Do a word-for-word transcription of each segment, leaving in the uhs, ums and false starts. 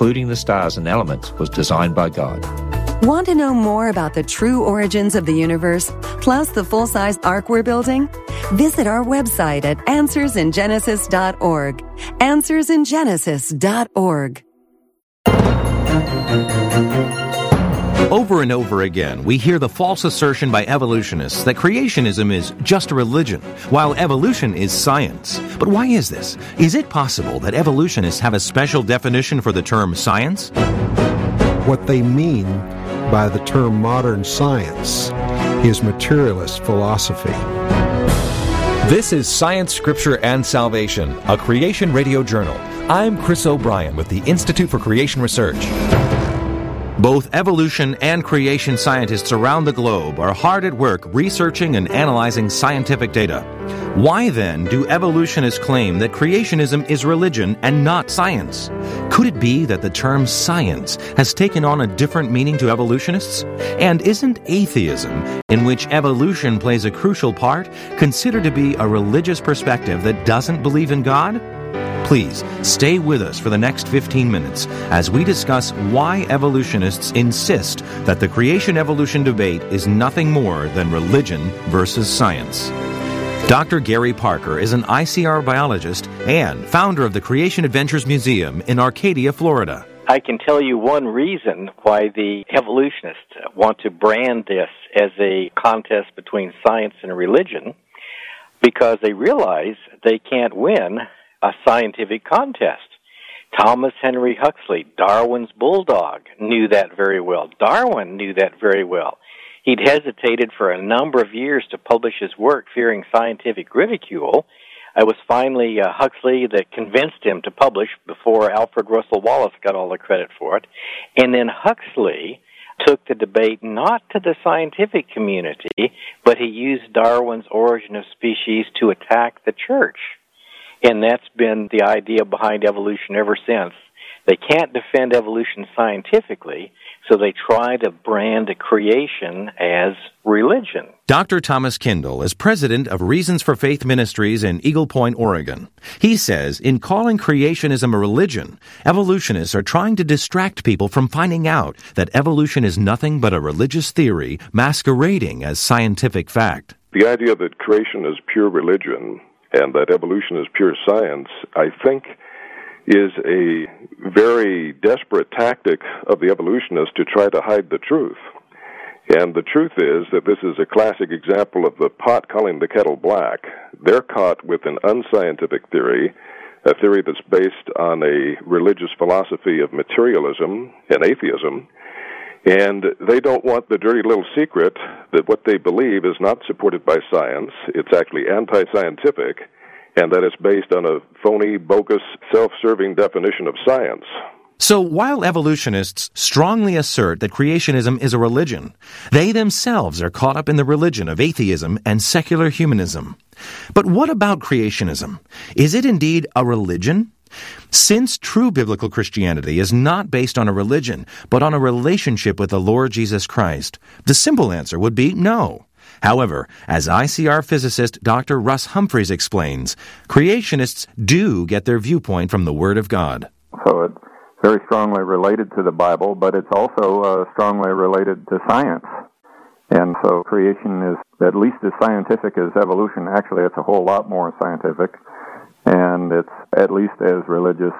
including the stars and elements, was designed by God. Want to know more about the true origins of the universe, plus the full-size ark we're building? Visit our website at answers in genesis dot org. answers in genesis dot org. Over and over again, we hear the false assertion by evolutionists that creationism is just a religion, while evolution is science. But why is this? Is it possible that evolutionists have a special definition for the term science? What they mean by the term modern science is materialist philosophy. This is Science, Scripture, and Salvation, a Creation Radio Journal. I'm Chris O'Brien with the Institute for Creation Research. Both evolution and creation scientists around the globe are hard at work researching and analyzing scientific data. Why then do evolutionists claim that creationism is religion and not science? Could it be that the term science has taken on a different meaning to evolutionists? And isn't atheism, in which evolution plays a crucial part, considered to be a religious perspective that doesn't believe in God? Please stay with us for the next fifteen minutes as we discuss why evolutionists insist that the creation-evolution debate is nothing more than religion versus science. Doctor Gary Parker is an I C R biologist and founder of the Creation Adventures Museum in Arcadia, Florida. I can tell you one reason why the evolutionists want to brand this as a contest between science and religion, because they realize they can't win a scientific contest. Thomas Henry Huxley, Darwin's bulldog, knew that very well. Darwin knew that very well. He'd hesitated for a number of years to publish his work, fearing scientific ridicule. It was finally uh, Huxley that convinced him to publish before Alfred Russel Wallace got all the credit for it. And then Huxley took the debate not to the scientific community, but he used Darwin's Origin of Species to attack the church. And that's been the idea behind evolution ever since. They can't defend evolution scientifically, so they try to brand creation as religion. Doctor Thomas Kindle is president of Reasons for Faith Ministries in Eagle Point, Oregon. He says in calling creationism a religion, evolutionists are trying to distract people from finding out that evolution is nothing but a religious theory masquerading as scientific fact. The idea that creation is pure religion and that evolution is pure science, I think, is a very desperate tactic of the evolutionists to try to hide the truth. And the truth is that this is a classic example of the pot calling the kettle black. They're caught with an unscientific theory, a theory that's based on a religious philosophy of materialism and atheism, and they don't want the dirty little secret that what they believe is not supported by science, it's actually anti-scientific, and that it's based on a phony, bogus, self-serving definition of science. So while evolutionists strongly assert that creationism is a religion, they themselves are caught up in the religion of atheism and secular humanism. But what about creationism? Is it indeed a religion? Since true biblical Christianity is not based on a religion, but on a relationship with the Lord Jesus Christ, the simple answer would be no. However, as I C R physicist Doctor Russ Humphreys explains, creationists do get their viewpoint from the Word of God. So it's very strongly related to the Bible, but it's also uh, strongly related to science. And so creation is at least as scientific as evolution. Actually, it's a whole lot more scientific. And it's at least as religious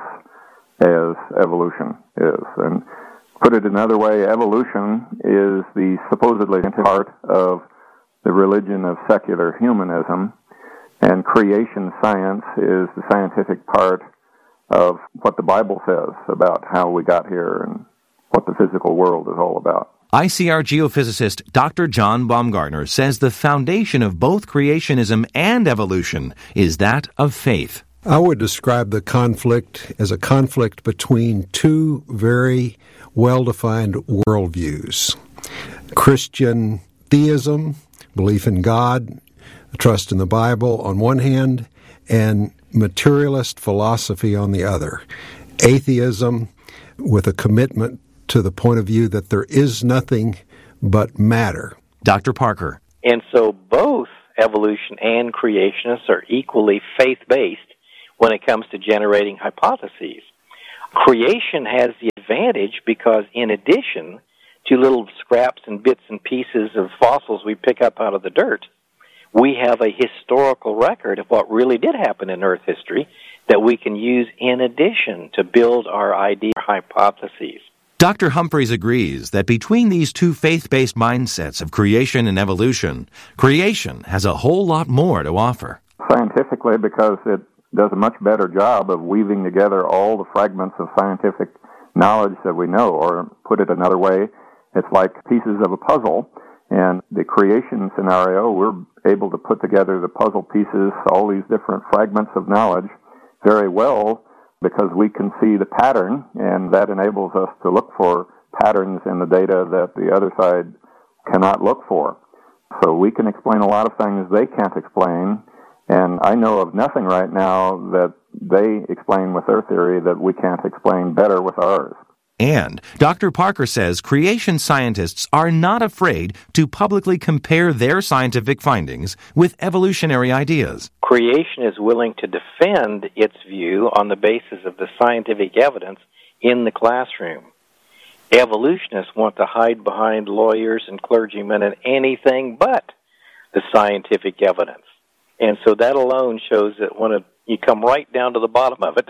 as evolution is. And put it another way, evolution is the supposedly part of the religion of secular humanism, and creation science is the scientific part of what the Bible says about how we got here and what the physical world is all about. I C R geophysicist Doctor John Baumgartner says the foundation of both creationism and evolution is that of faith. I would describe the conflict as a conflict between two very well-defined worldviews. Christian theism, belief in God, trust in the Bible on one hand, and materialist philosophy on the other. Atheism with a commitment to the point of view that there is nothing but matter. Doctor Parker. And so both evolution and creationists are equally faith-based when it comes to generating hypotheses. Creation has the advantage because in addition to little scraps and bits and pieces of fossils we pick up out of the dirt, we have a historical record of what really did happen in Earth history that we can use in addition to build our idea hypotheses. Doctor Humphreys agrees that between these two faith-based mindsets of creation and evolution, creation has a whole lot more to offer. Scientifically, because it does a much better job of weaving together all the fragments of scientific knowledge that we know, or put it another way, it's like pieces of a puzzle. And the creation scenario, we're able to put together the puzzle pieces, all these different fragments of knowledge, very well because we can see the pattern, and that enables us to look for patterns in the data that the other side cannot look for. So we can explain a lot of things they can't explain, and I know of nothing right now that they explain with their theory that we can't explain better with ours. And Doctor Parker says creation scientists are not afraid to publicly compare their scientific findings with evolutionary ideas. Creation is willing to defend its view on the basis of the scientific evidence in the classroom. Evolutionists want to hide behind lawyers and clergymen and anything but the scientific evidence. And so that alone shows that when it, you come right down to the bottom of it,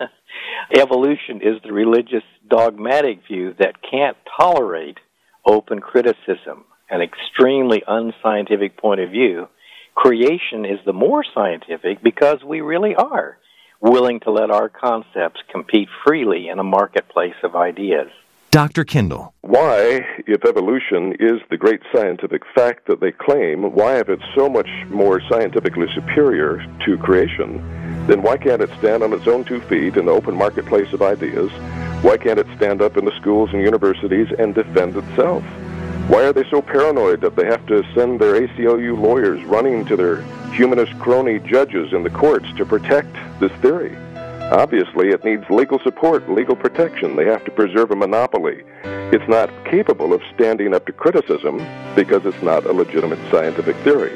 evolution is the religious dogmatic view that can't tolerate open criticism, an extremely unscientific point of view. Creation is the more scientific because we really are willing to let our concepts compete freely in a marketplace of ideas. Doctor Kindle. Why, if evolution is the great scientific fact that they claim, why, if it's so much more scientifically superior to creation, then why can't it stand on its own two feet in the open marketplace of ideas? Why can't it stand up in the schools and universities and defend itself? Why are they so paranoid that they have to send their A C L U lawyers running to their humanist crony judges in the courts to protect this theory? Obviously, it needs legal support, legal protection. They have to preserve a monopoly. It's not capable of standing up to criticism because it's not a legitimate scientific theory.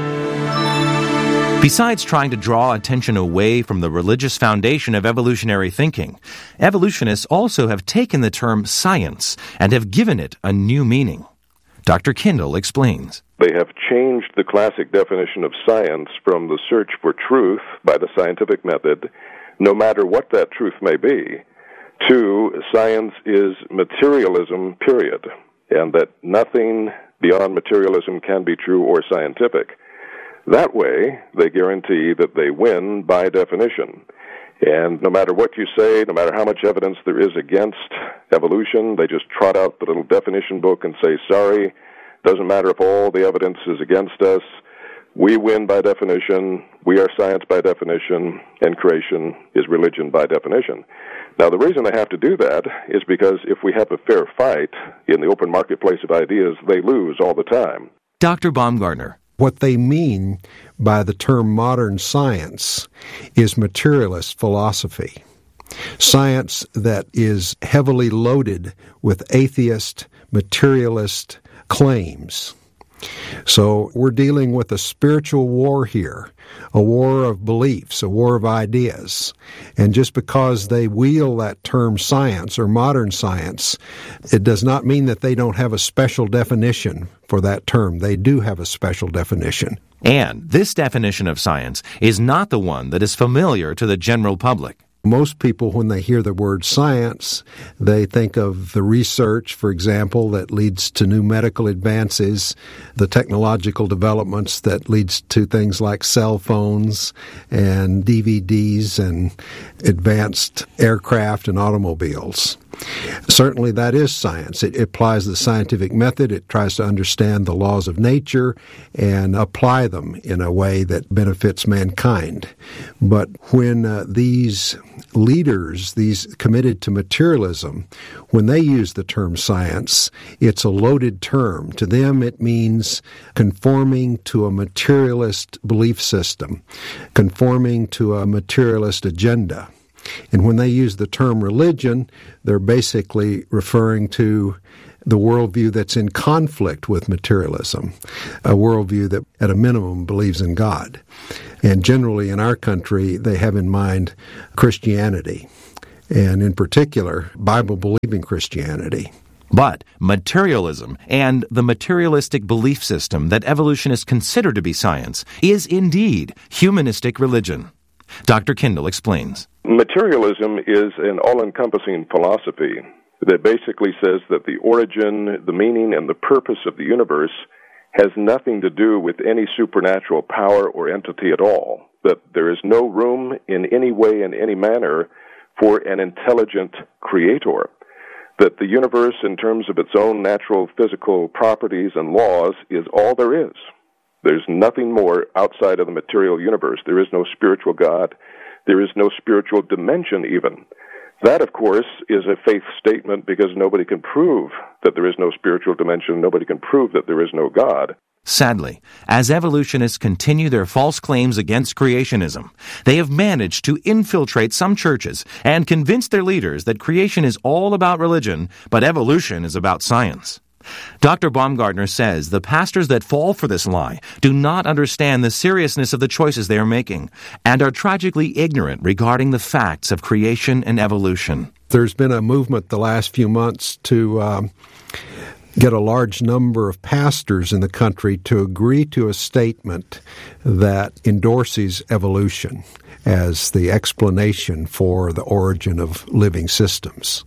Besides trying to draw attention away from the religious foundation of evolutionary thinking, evolutionists also have taken the term science and have given it a new meaning. Doctor Kindle explains. They have changed the classic definition of science from the search for truth by the scientific method, no matter what that truth may be, to science is materialism, period, and that nothing beyond materialism can be true or scientific. That way, they guarantee that they win by definition. And no matter what you say, no matter how much evidence there is against evolution, they just trot out the little definition book and say, sorry, doesn't matter if all the evidence is against us. We win by definition, we are science by definition, and creation is religion by definition. Now, the reason they have to do that is because if we have a fair fight in the open marketplace of ideas, they lose all the time. Doctor Baumgartner. What they mean by the term modern science is materialist philosophy. Science that is heavily loaded with atheist, materialist claims. So we're dealing with a spiritual war here, a war of beliefs, a war of ideas. And just because they wield that term science or modern science, it does not mean that they don't have a special definition for that term. They do have a special definition. And this definition of science is not the one that is familiar to the general public. Most people, when they hear the word science, they think of the research, for example, that leads to new medical advances, the technological developments that leads to things like cell phones and D V Ds and advanced aircraft and automobiles. Certainly that is science. It applies the scientific method. It tries to understand the laws of nature and apply them in a way that benefits mankind. But when uh, these leaders, these committed to materialism, when they use the term science, it's a loaded term. To them, it means conforming to a materialist belief system, conforming to a materialist agenda. And when they use the term religion, they're basically referring to the worldview that's in conflict with materialism, a worldview that, at a minimum, believes in God. And generally in our country, they have in mind Christianity. and in particular, Bible-believing Christianity. But materialism and the materialistic belief system that evolutionists consider to be science is indeed humanistic religion. Doctor Kindle explains. Materialism is an all-encompassing philosophy that basically says that the origin, the meaning, and the purpose of the universe has nothing to do with any supernatural power or entity at all, that there is no room in any way, in any manner, for an intelligent creator, that the universe, in terms of its own natural physical properties and laws, is all there is. There's nothing more outside of the material universe. There is no spiritual God. There is no spiritual dimension even. That, of course, is a faith statement because nobody can prove that there is no spiritual dimension. Nobody can prove that there is no God. Sadly, as evolutionists continue their false claims against creationism, they have managed to infiltrate some churches and convince their leaders that creation is all about religion, but evolution is about science. Doctor Baumgartner says the pastors that fall for this lie do not understand the seriousness of the choices they are making and are tragically ignorant regarding the facts of creation and evolution. There's been a movement the last few months to um, get a large number of pastors in the country to agree to a statement that endorses evolution as the explanation for the origin of living systems.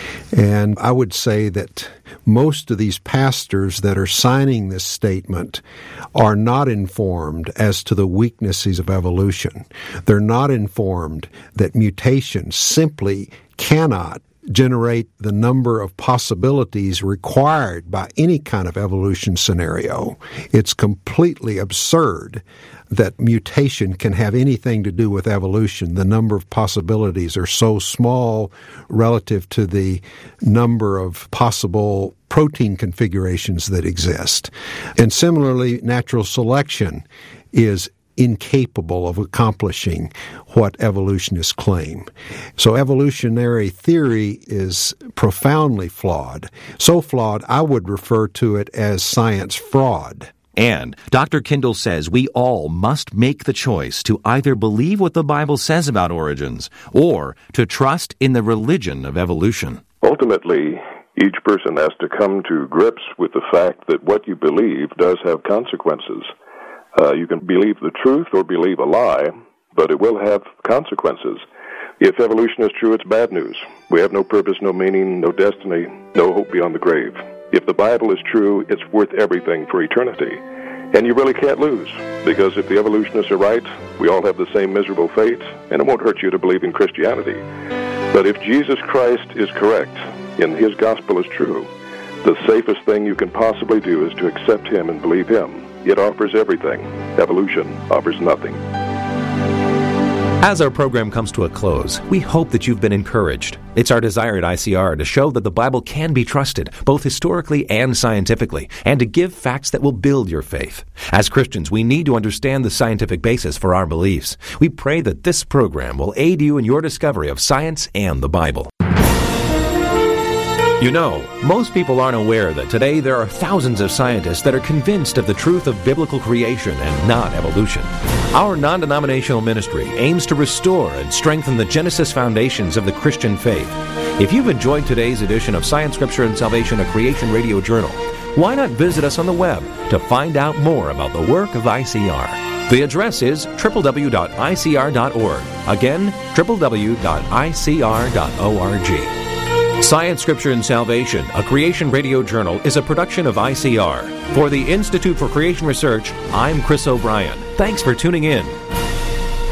And I would say that most of these pastors that are signing this statement are not informed as to the weaknesses of evolution. They're not informed that mutation simply cannot generate the number of possibilities required by any kind of evolution scenario. It's completely absurd that mutation can have anything to do with evolution. The number of possibilities are so small relative to the number of possible protein configurations that exist. And similarly, natural selection is incapable of accomplishing what evolutionists claim. So evolutionary theory is profoundly flawed. So flawed, I would refer to it as science fraud. And Doctor Kindle says we all must make the choice to either believe what the Bible says about origins or to trust in the religion of evolution. Ultimately, each person has to come to grips with the fact that what you believe does have consequences. Uh, you can believe the truth or believe a lie, but it will have consequences. If evolution is true, it's bad news. We have no purpose, no meaning, no destiny, no hope beyond the grave. If the Bible is true, it's worth everything for eternity. And you really can't lose, because if the evolutionists are right, we all have the same miserable fate, and it won't hurt you to believe in Christianity. But if Jesus Christ is correct, and His gospel is true, the safest thing you can possibly do is to accept Him and believe Him. It offers everything. Evolution offers nothing. As our program comes to a close, we hope that you've been encouraged. It's our desire at I C R to show that the Bible can be trusted, both historically and scientifically, and to give facts that will build your faith. As Christians, we need to understand the scientific basis for our beliefs. We pray that this program will aid you in your discovery of science and the Bible. You know, most people aren't aware that today there are thousands of scientists that are convinced of the truth of biblical creation and not evolution. Our non-denominational ministry aims to restore and strengthen the Genesis foundations of the Christian faith. If you've enjoyed today's edition of Science, Scripture, and Salvation, a Creation Radio Journal, why not visit us on the web to find out more about the work of I C R? The address is w w w dot i c r dot org. Again, w w w dot i c r dot org. Science, Scripture, and Salvation, a Creation Radio Journal, is a production of I C R. For the Institute for Creation Research, I'm Chris O'Brien. Thanks for tuning in.